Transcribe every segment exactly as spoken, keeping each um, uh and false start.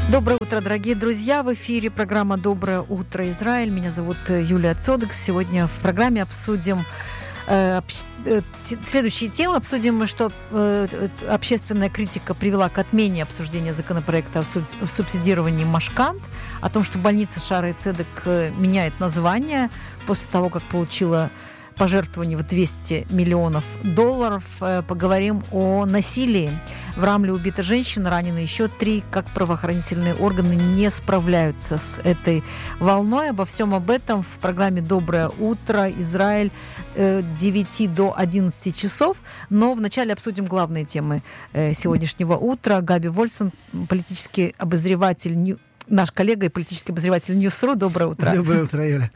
Доброе утро, дорогие друзья! В эфире программа «Доброе утро, Израиль». Меня зовут Юлия Цодекс. Сегодня в программе обсудим э, э, следующие темы. Обсудим, что э, общественная критика привела к отмене обсуждения законопроекта о субсидировании Машкант, о том, что больница Шаара Цедек меняет название после того, как получила пожертвование в двести миллионов долларов. Поговорим о насилии. В Рамле убита женщина, ранены еще три. Как правоохранительные органы не справляются с этой волной. Обо всем об этом в программе «Доброе утро, Израиль» с девяти до одиннадцати часов. Но вначале обсудим главные темы сегодняшнего утра. Габи Вольсон, политический обозреватель, наш коллега и политический обозреватель Ньюс.ру. Доброе утро. Доброе утро, Юля.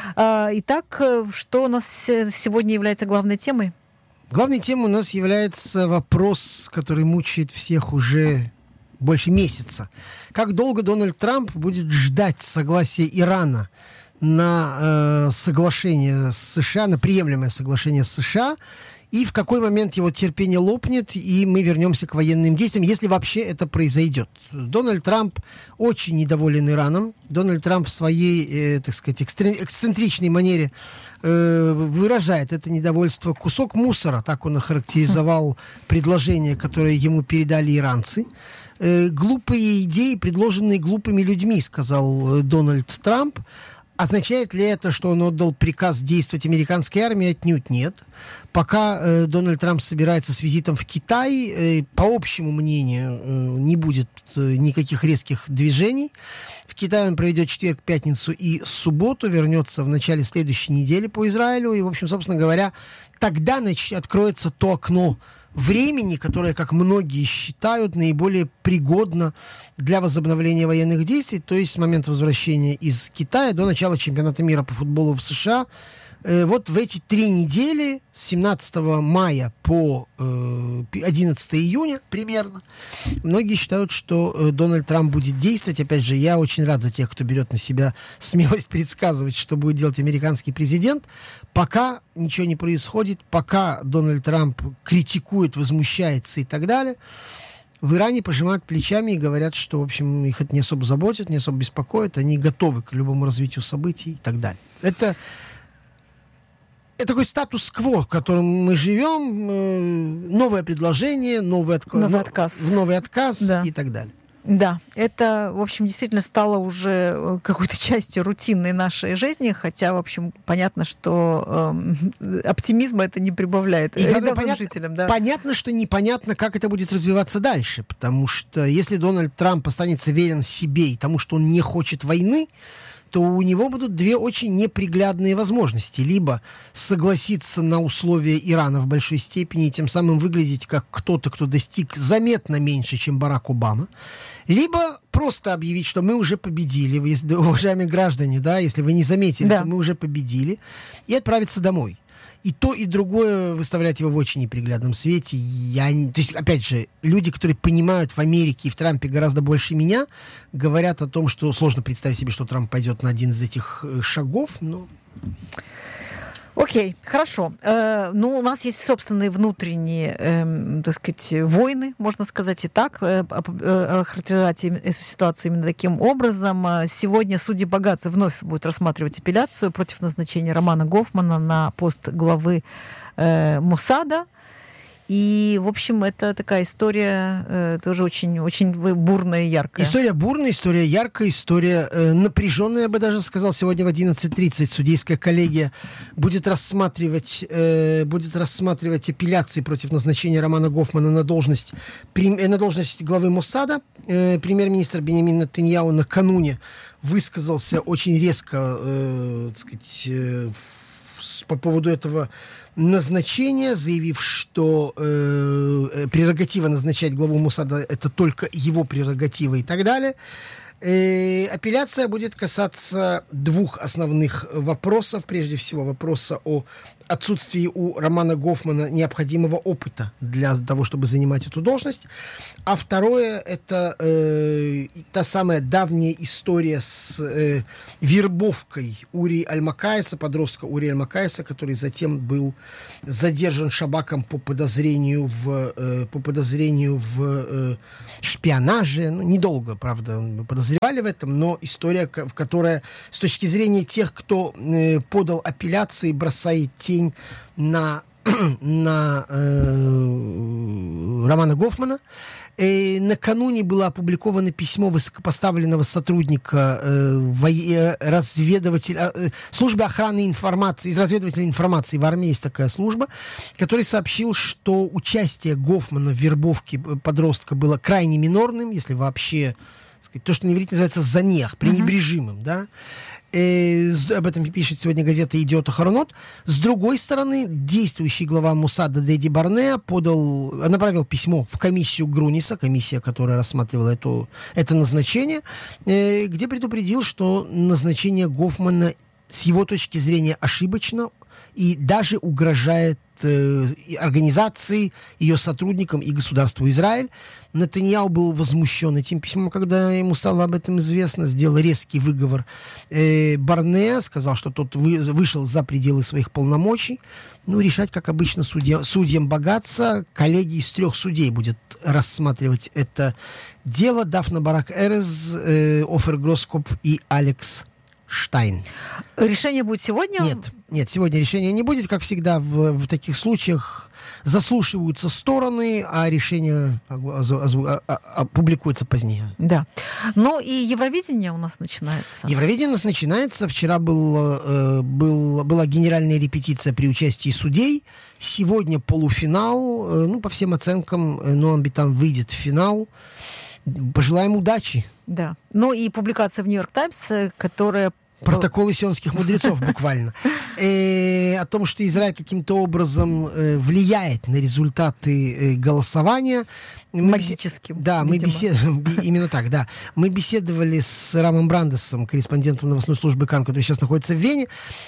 Итак, что у нас сегодня является главной темой? Главной темой у нас является вопрос, который мучает всех уже больше месяца. Как долго Дональд Трамп будет ждать согласия Ирана на э, соглашение с США, на приемлемое соглашение с США, и в какой момент его терпение лопнет, и мы вернемся к военным действиям, если вообще это произойдет. Дональд Трамп очень недоволен Ираном. Дональд Трамп в своей, э, так сказать, эксцентричной манере э, выражает это недовольство. Кусок мусора, так он охарактеризовал предложение, которое ему передали иранцы. Э, глупые идеи, предложенные глупыми людьми, сказал Дональд Трамп. Означает ли это, что он отдал приказ действовать американской армии? Отнюдь нет. Пока э, Дональд Трамп собирается с визитом в Китай, э, по общему мнению, э, не будет э, никаких резких движений. В Китае он проведет четверг, пятницу и субботу, вернется в начале следующей недели по Израилю. И, в общем, собственно говоря, тогда нач- откроется то окно времени, которое, как многие считают, наиболее пригодно для возобновления военных действий, то есть с момента возвращения из Китая до начала чемпионата мира по футболу в США. Э, вот в эти три недели, с семнадцатого мая по э, одиннадцатого июня примерно, многие считают, что э, Дональд Трамп будет действовать. Опять же, я очень рад за тех, кто берет на себя смелость предсказывать, что будет делать американский президент. Пока ничего не происходит, пока Дональд Трамп критикует, возмущается и так далее, в Иране пожимают плечами и говорят, что, в общем, их это не особо заботит, не особо беспокоит, они готовы к любому развитию событий и так далее. Это, это такой статус-кво, в котором мы живем, новое предложение, новый, отк... новый отказ, новый отказ да. и так далее. Да, это, в общем, действительно стало уже какой-то частью рутинной нашей жизни, хотя, в общем, понятно, что э, оптимизма это не прибавляет и рядовым понятно, жителям. Да. Понятно, что непонятно, как это будет развиваться дальше, потому что если Дональд Трамп останется верен себе и тому, что он не хочет войны, то у него будут две очень неприглядные возможности. Либо согласиться на условия Ирана в большой степени и тем самым выглядеть как кто-то, кто достиг заметно меньше, чем Барак Обама. Либо просто объявить, что мы уже победили, вы, уважаемые граждане, да, если вы не заметили, да. то мы уже победили, и отправиться домой. И то, и другое выставлять его в очень неприглядном свете. Я, то есть, опять же, люди, которые понимают в Америке и в Трампе гораздо больше меня, говорят о том, что сложно представить себе, что Трамп пойдет на один из этих шагов, но... Окей, хорошо. Э, ну, у нас есть собственные внутренние, э, так сказать, войны, можно сказать и так, э, э, характеризовать эту ситуацию именно таким образом. Сегодня судьи Багаца вновь будут рассматривать апелляцию против назначения Романа Гофмана на пост главы э, Моссада. И, в общем, это такая история э, тоже очень, очень бурная и яркая. История бурная, история яркая, история э, напряженная, я бы даже сказал. Сегодня в одиннадцать тридцать судейская коллегия будет рассматривать, э, будет рассматривать апелляции против назначения Романа Гофмана на должность, при, э, на должность главы Моссада. Э, премьер-министр Биньямин Нетаньяху накануне высказался очень резко, э, так сказать, э, по поводу этого назначения, заявив, что э, прерогатива назначать главу Моссада — это только его прерогатива и так далее. Э, апелляция будет касаться двух основных вопросов. Прежде всего, вопроса о отсутствии у Романа Гофмана необходимого опыта для того, чтобы занимать эту должность. А второе, это э, та самая давняя история с э, вербовкой Ури Аль-Макаиса, подростка Ури Аль-Макаиса, который затем был задержан Шабаком по подозрению в, э, по подозрению в э, шпионаже. Ну, недолго, правда, подозревали в этом, но история, в которой с точки зрения тех, кто э, подал апелляции, бросает тень на, на э, Романа Гофмана. Э, накануне было опубликовано письмо высокопоставленного сотрудника э, во- разведывателя, э, службы охраны информации, из разведывательной информации в армии есть такая служба, который сообщил, что участие Гофмана в вербовке подростка было крайне минорным, если вообще, сказать, то, что на иврите называется занех, пренебрежимым, uh-huh. да. Э, об этом пишет сегодня газета «Идиот Ахаронот». С другой стороны, действующий глава Моссада Дэдди Барнеа подал, направил письмо в комиссию Груниса, комиссия, которая рассматривала эту, это назначение, э, где предупредил, что назначение Гофмана с его точки зрения ошибочно и даже угрожает э, организации, ее сотрудникам и государству Израиль. Нетаньяху был возмущен этим письмом, когда ему стало об этом известно, сделал резкий выговор. Э, Барнеа сказал, что тот вы, вышел за пределы своих полномочий. Ну, решать, как обычно, судья, судьям богатства. Коллеги из трех судей будет рассматривать это дело. Дафна Барак-Эрез, э, Офер Гроскоп и Алекс Штайн. Решение будет сегодня? Нет, нет, сегодня решения не будет. Как всегда, в, в таких случаях заслушиваются стороны, а решение публикуется позднее. Да. Ну и Евровидение у нас начинается. Евровидение у нас начинается. Вчера был, был, была генеральная репетиция при участии судей. Сегодня полуфинал. Ну, по всем оценкам, Ноам Битан выйдет в финал. Пожелаем удачи. Да. Ну и публикация в «Нью-Йорк Таймс», которая... Протоколы сионских мудрецов буквально. Э, о том, что Израиль каким-то образом э, влияет на результаты э, голосования. Магическим. Мы, да, мы беседовали, именно так, да. Мы беседовали с Рамом Брандесом, корреспондентом новостной службы КАН, который сейчас находится в Вене.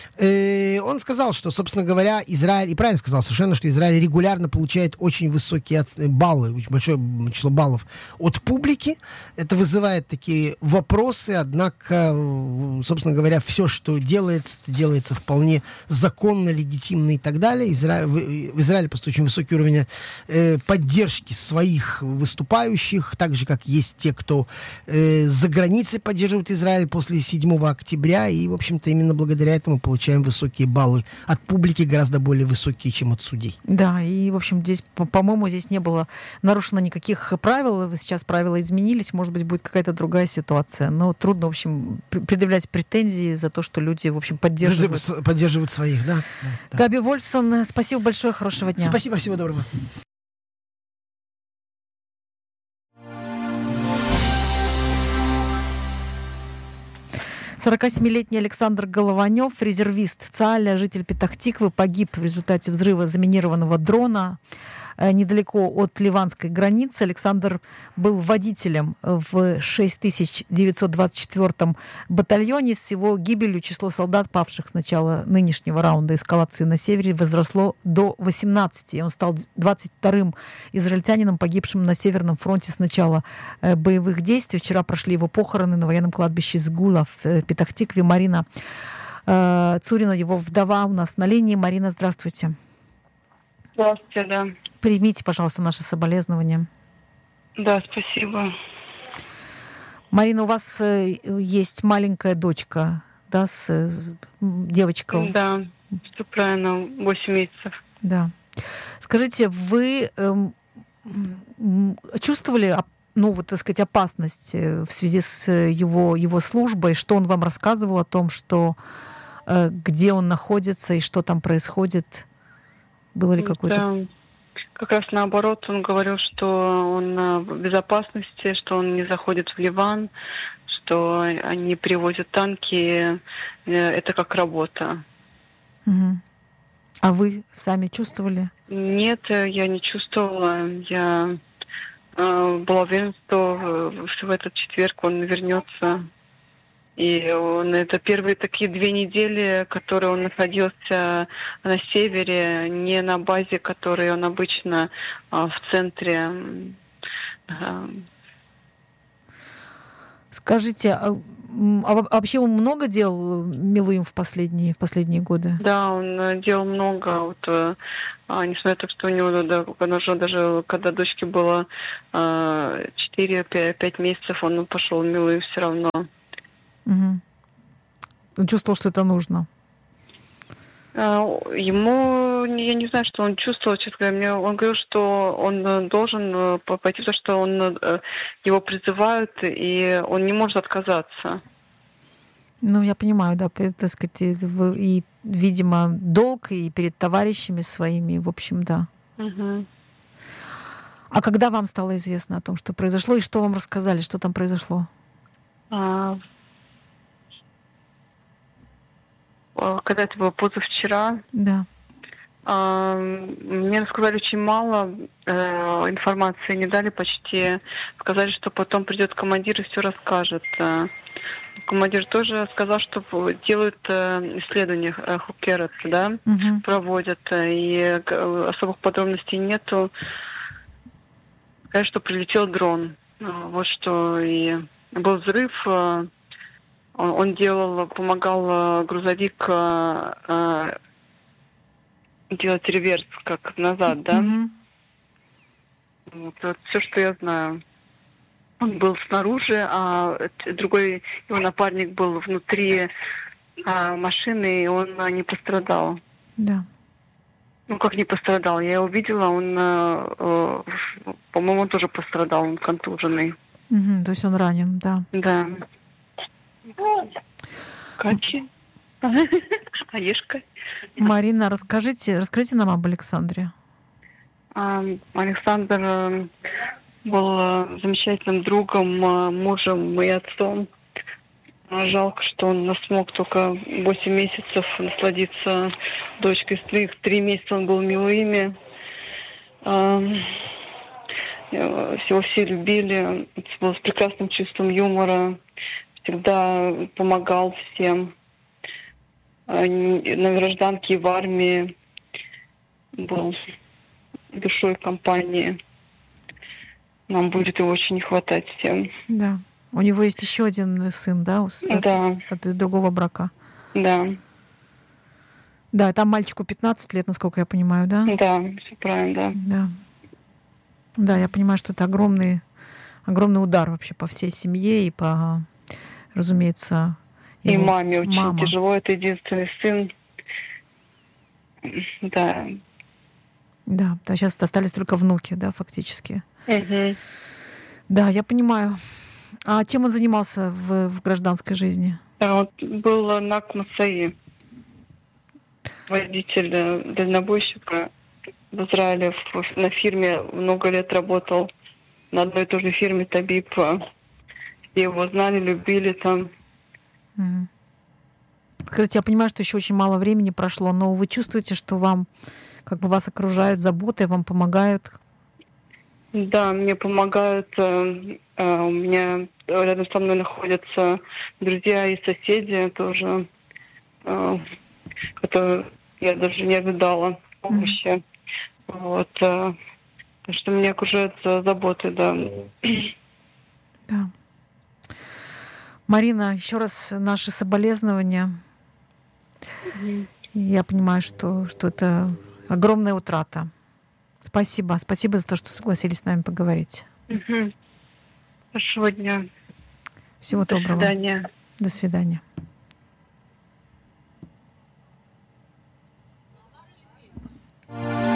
Э, он сказал, что, собственно говоря, Израиль, и правильно сказал совершенно, что Израиль регулярно получает очень высокие баллы, очень большое число баллов от публики. Это вызывает такие вопросы, однако, собственно говоря, все, что делается, это делается вполне законно, легитимно и так далее. Изра... В, в Израиле просто очень высокий уровень э, поддержки своих выступающих, так же, как есть те, кто э, за границей поддерживает Израиль после седьмого октября, и, в общем-то, именно благодаря этому получаем высокие баллы от публики, гораздо более высокие, чем от судей. Да, и, в общем, здесь, по-моему, здесь не было нарушено никаких правил, сейчас правила изменились, может быть, будет какая-то другая ситуация, но трудно, в общем, предъявлять претензии за то, что люди, в общем, поддерживают. Поддерживают своих, да. да, да. Габи Вольфсон, спасибо большое, хорошего дня. Спасибо, всего доброго. сорокасемилетний Александр Голованев, резервист ЦАля, житель Петах-Тиквы, погиб в результате взрыва заминированного дрона недалеко от ливанской границы. Александр был водителем в шесть тысяч девятьсот двадцать четвёртом батальоне. С его гибелью число солдат, павших с начала нынешнего раунда эскалации на севере, возросло до восемнадцати. Он стал двадцать вторым израильтянином, погибшим на Северном фронте с начала боевых действий. Вчера прошли его похороны на военном кладбище Сгула в Петах-Тикве. Марина Цурина, его вдова, у нас на линии. Марина, здравствуйте. Здравствуйте, да. Примите, пожалуйста, наши соболезнования. Да, спасибо. Марина, у вас есть маленькая дочка, да, с девочкой? Да, все правильно, восемь месяцев. Да. Скажите, вы э, чувствовали, ну, вот, так сказать, опасность в связи с его, его службой? Что он вам рассказывал о том, что, э, где он находится и что там происходит? Было ли какое-то... Да. Как раз наоборот, он говорил, что он в безопасности, что он не заходит в Ливан, что они привозят танки, это как работа. Угу. А вы сами чувствовали? Нет, я не чувствовала. Я э, была уверена, что в этот четверг он вернется. И он, это первые такие две недели, которые он находился на севере, не на базе, которой он обычно а, в центре. А. Скажите, а, а вообще он много делал Милуим в последние, в последние годы? Да, он делал много. Вот, а, несмотря на то, что у него, да, он уже даже когда дочке было четыре-пять месяцев, он пошел в Милуим все равно. Угу. Он чувствовал, что это нужно. Ему, я не знаю, что он чувствовал, честно говоря. Он говорил, что он должен пойти, потому что он, его призывают, и он не может отказаться. Ну, я понимаю, да, так сказать, и, видимо, долг и перед товарищами своими, в общем, да. Угу. А когда вам стало известно о том, что произошло, и что вам рассказали, что там произошло? А... Когда это было позавчера, да. а, мне рассказали очень мало э, информации, не дали почти. Сказали, что потом придет командир и все расскажет. Командир тоже сказал, что делают э, исследования, э, хукерат, да, угу. проводят, и особых подробностей нету. Сказали, что прилетел дрон. Вот что и был взрыв. Э, Он делал, помогал грузовик э, делать реверс, как назад, да? Mm-hmm. Вот, вот все, что я знаю. Он был снаружи, а другой его напарник был внутри а, машины, и он а, не пострадал. Да. Yeah. Ну, как не пострадал? Я его видела, он, э, по-моему, он тоже пострадал, он контуженный. Mm-hmm. То есть он ранен, да. Да. Качи. Олежка. Марина, расскажите, расскажите нам об Александре. Александр был замечательным другом, мужем и отцом. Жалко, что он не смог только восемь месяцев насладиться дочкой. Три месяца он был в Милуиме. Его все любили. Был с прекрасным чувством юмора. Всегда помогал всем. На гражданке и в армии был душой компании. Нам будет его очень не хватать всем. Да. У него есть еще один сын, да? От, да. От другого брака. Да. Да, там мальчику пятнадцать лет, насколько я понимаю, да? Да, все правильно, да. Да. Да, я понимаю, что это огромный, огромный удар вообще по всей семье и по, разумеется, и маме очень мама. тяжело. Это единственный сын. Да. Да, да, сейчас остались только внуки, да, фактически. Угу. Да, я понимаю. А чем он занимался в, в гражданской жизни? Он был Накмасаи, водитель дальнобойщика в Израиле. В, на фирме много лет работал. На одной и той же фирме Табиб. Все его знали, любили там. Угу. Скажите, я понимаю, что еще очень мало времени прошло, но вы чувствуете, что вам, как бы вас окружают заботой, вам помогают? Да, мне помогают. Э, э, у меня рядом со мной находятся друзья и соседи тоже, э, которые я даже не ожидала помощи. Mm-hmm. Вот, э, так что меня окружают заботой, да. Да. Марина, еще раз наши соболезнования. Mm-hmm. Я понимаю, что, что это огромная утрата. Спасибо. Спасибо за то, что согласились с нами поговорить. Угу. Хорошего дня. Всего До доброго. До свидания. До свидания.